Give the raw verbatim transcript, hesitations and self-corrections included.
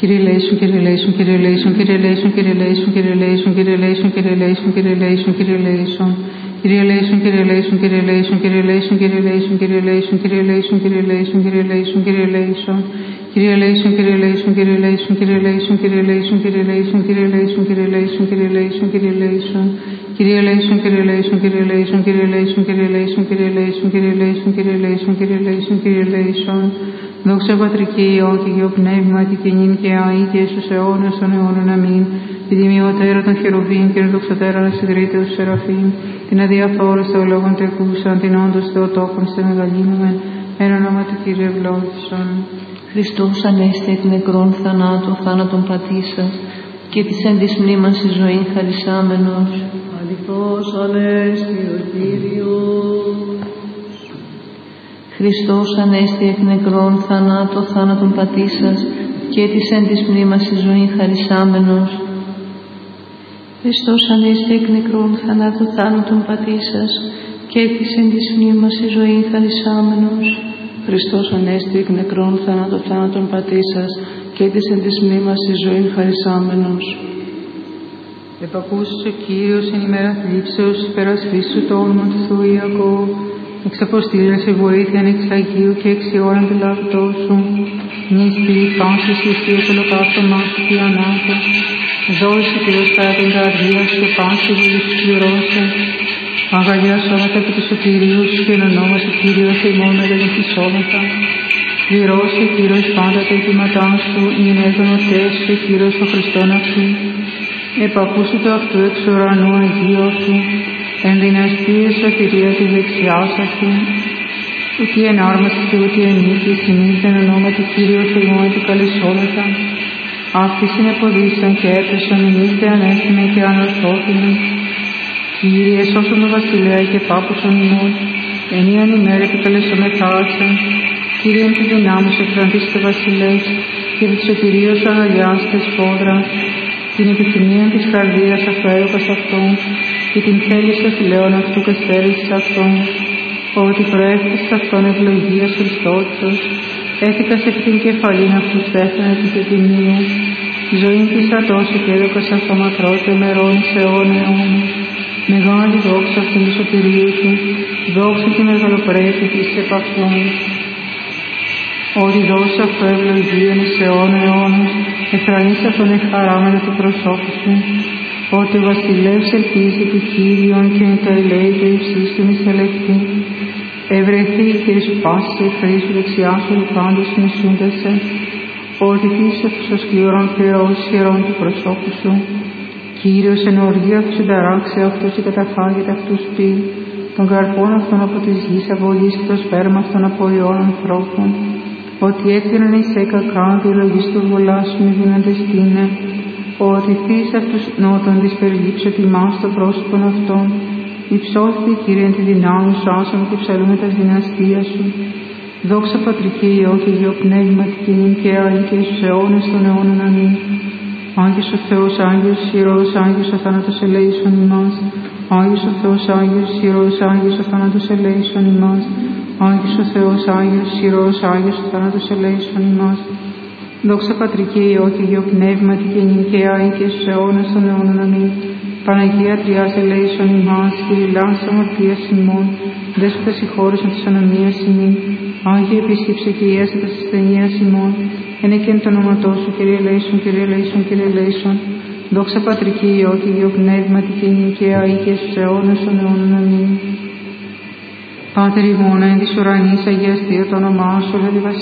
Kyrie eleison, Kyrie eleison, Kyrie eleison, Kyrie eleison, Kyrie eleison, Kyrie eleison, Kyrie eleison, Kyrie eleison, Kyrie eleison, Kyrie eleison. Kyrie eleison, Kyrie eleison, Kyrie eleison, Kyrie eleison, Kyrie eleison, Kyrie eleison, Kyrie eleison, Kyrie eleison, Kyrie eleison, Kyrie eleison. Kyrie eleison, Kyrie eleison, Kyrie eleison, Kyrie eleison, Kyrie eleison, Kyrie eleison, Kyrie eleison, Kyrie eleison, Kyrie eleison, Kyrie eleison. Kyrie eleison, Kyrie eleison, Kyrie eleison, Kyrie eleison, Kyrie eleison, Kyrie eleison, Kyrie eleison, Kyrie eleison, Kyrie eleison, Kyrie eleison. Δόξα Πατρί και Υιό και Υιό Πνεύματι και νυν και αεί και στους αιώνας των αιώνων αμήν. Τη δημιωτέρα των χερουβίμ και των δοξωτέρων ασυντρίτεως σεραφείμ, την αδιαφόρος θεολόγων τεκούσαν, την όντως Θεοτόκον σε μεγαλύνομεν, εν ονόμα του Κύριου ευλόγησον. Χριστός ανέστη εκ νεκρών θανάτου, θάνατον πατήσας, και της εν της μνήμας εις ζωήν χαρισάμενος. Αληθώς ανέστη ο Κύριος. Χριστός ανέστη εκ νεκρών θανάτου, θάνατον πατήσας, και της εν της μνήμας εις ζωήν χαρισάμενος. Χριστός ανέστη εκ νεκρών θανάτου, θάνατον πατήσας, και της εν της μνήμας εις ζωήν χαρισάμενος. Χριστός ανέστη εκ νεκρών θάνατο θάνατον πατήσας και της εν της μνήμας εις ζωήν χαρισάμενος. Επακούσου ο Κύριος εν ημέρα θλίψεως, υπερασπίσου το όνομα του Θεού Ιακώβ. Εξαποστήλωσε βοήθειαν εξ Αγίου και εξ Ιώραν του λαυτό σου. Νηστή πάσης Ιησίας ολοκαύτωμά σου και ανάτα. Δώσε Κύριος κατά την καρδία σου και πάση βουλής πληρώσε. Αγαλιά σώματα επί του σωτηρίου σου και εν ονόματι Κύριος ημών μεγαλυνθισόμεθα. Πληρώσε Κύριος πάντα τα αιτήματά σου, νυνέγον ο Τες και Κύριος ο Χριστόν αυτού. Επακούσου το αυτού εξ ουρανού Αγίου σου, εν δυναστείες σωτηρία της δεξιάς αυτού. Ούτι εν άρμαση και ούτι εν νίκης ημείς εν ονόματι Κύριος ημών επικαλεσόμεθα. Αυτοί συνεποδίσαν και έπεσαν, εμείς δε ανέστημεν και ανορθώθημεν. Κύριε, σώσον με βασιλέα και πάπωσον ημών, εν ιαν ημέρα επικαλεσόμεθάσαι. Κύριε, εν τη δυνάμει σου εκφραντήστε βασιλεύς, και τη σωτηρίου σου αγαλιάστε σφόδρα. Την επιθυμία της καρδίας αυτού έδωκας αυτόν, και την θέληση αφιλέων αυτού καστέρησης αυτόν, ότι προέφτης αυτόν ευλογίας Χριστότητος, έθηκας επί την κεφαλήν αυτού στέφαν επί του τιμίου, ζωήν της ατόσου και έδωκας αυτό μακρότε μερών σε αιώνα αιώνας. Μεγάλη δόξα αυτήν του σωτηρίου του, δόξα και μεγαλοπρέπεια της επαυτών. Ότι δώσε αυτό ευλογίαν εις αιώνα αιώνας, εθρανείς αυτόν εχαράμενα του προσώπου σου. Ότι ο βασιλεύς ελπίζει επί Κύριον και εν το ελέη και υψής του μης ελεκτή. Ευρεθεί και εις πάσης εχθρής σου δεξιά σου πάντως μισούντασε. Ότι θύσε αυτούς ο σκληρών θεός χειρών του προσώπου σου. Κύριος εν οργή αυτού συνταράξει αυτούς και καταφάγεται αυτούς πει. Τον καρπόν αυτόν από της γης αβολής και το σπέρμα αυτόν από ιών ανθρώπων. Ότι έκριναν εις κακά και η λογής του βολάσου μη δίνοντες τίνε. Ότι θύς αυτούς νότων της περιλήψε τιμάς το πρόσωπον αυτών. Υψώθη Κύριε εν τη δυνάμει σου άσαμε και ψαλούμε τας δυναστείας σου. Δόξα Πατρί και Υιό και Υιό Πνεύματι και νυν και αεί και στους αιώνες των αιώνων αμήν. Άγιος ο Θεός, Άγιος Ιερός, Άγιος ο θάνατος ελέησον ημάς. Άγιος ο Θεός, Άγιος Ιερός, Άγιος ο θάνατος ελέησον ημάς. Άγιος ο Θεός, Άγιος Ιερός, Άγιος ο θάνατος ελέησον ημάς. Δόξα Πατρί και Υιό και Υιό Πνεύματι και νυν και αεί και στους αιώνες των αιώνων αμήν. Παναγία Τριάς ελέησον ημάς, Κυριλάς αμαρτίας ημών, Δέσποτας συγχώρεσον της ανομίας ημών, Άγιε επίσκεψε και ιέσε τας ασθενείας ημών, ενε και εν το όνοματό σου, Κύριε ελέησον, Κύριε ελέησον, Κύριε ελέησον. Δόξα Πατρί και Υιό και Υιό Πνεύματι και νυν και αεί και στους αιώνες των αιώνων αμήν. Πάτερ ημών εν της ουρανής αγιαστειο το όνομά σου, λάβει